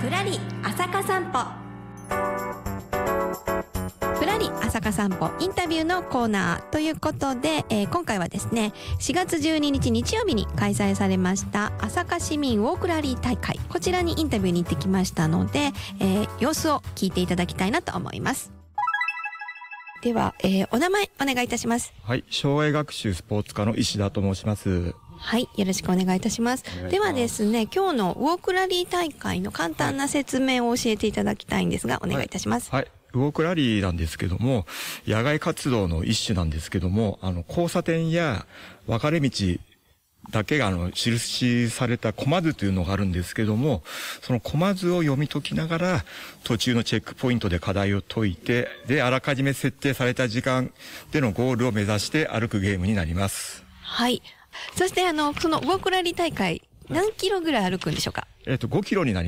ぶらり朝霞散歩。ぶらり朝霞散歩インタビューのコーナーということで、今回はですね4月12日日曜日に開催されました朝霞市民ウォークラリー大会、こちらにインタビューに行ってきましたので、様子を聞いていただきたいなと思います。では、お名前お願いいたします。 はい、障害学習スポーツ科の石田と申します。 はい、よろしくお願いいたします。ではですね、今日のウォークラリー大会の簡単な説明を教えていただきたいんですが、お願いいたします。 はい、ウォークラリーなんですけども、野外活動の一種なんですけども、交差点や分かれ道だけが印されたコマ図というのがあるんですけども、そのコマ図を読み解きながら途中のチェックポイントで課題を解いて、であらかじめ設定された時間でのゴールを目指して歩くゲームになります。 はい。そしてそのウォークラリー大会何キロぐらい歩くんでしょうか？ 5キロになります。